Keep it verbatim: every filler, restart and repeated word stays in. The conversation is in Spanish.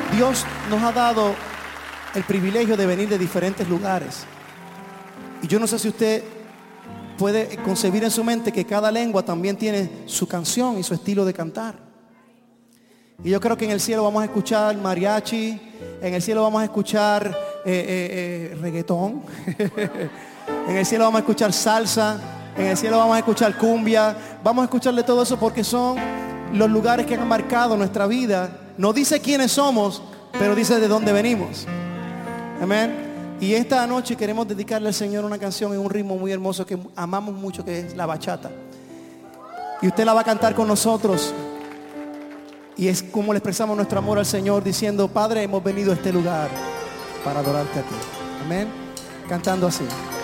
Dios nos ha dado el privilegio de venir de diferentes lugares. Y yo no sé si usted puede concebir en su mente que cada lengua también tiene su canción y su estilo de cantar. Y yo creo que en el cielo vamos a escuchar mariachi, en el cielo vamos a escuchar eh, eh, eh, reggaetón, en el cielo vamos a escuchar salsa, en el cielo vamos a escuchar cumbia, vamos a escucharle todo eso porque son los lugares que han marcado nuestra vida. No dice quiénes somos, pero dice de dónde venimos. Amén. Y esta noche queremos dedicarle al Señor una canción en un ritmo muy hermoso que amamos mucho, que es la bachata. Y usted la va a cantar con nosotros. Y es como le expresamos nuestro amor al Señor, diciendo: Padre, hemos venido a este lugar para adorarte a ti. Amén. Cantando así.